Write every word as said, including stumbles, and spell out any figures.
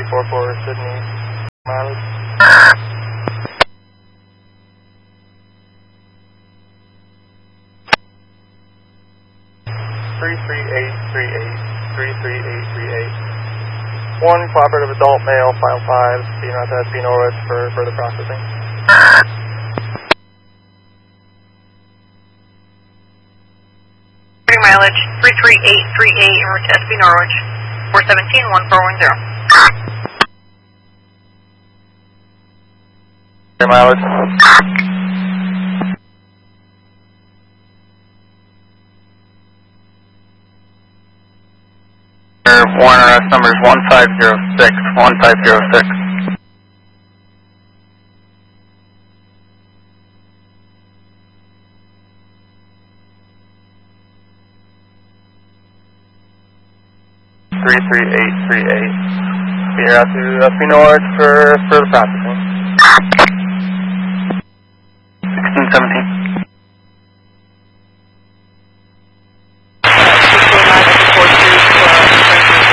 four four Sydney, mileage. three three eight three eight, three three eight three eight. One cooperative adult male, file five, being out to S P Norwich for further processing. Mileage three three eight three eight en route to S P Norwich, four seventeen one four one zero. Your mileage. Warren R S numbers one five zero six, one five zero six. three three eight three eight. Be here out to S P Norwich for further processing. sixteen seventeen.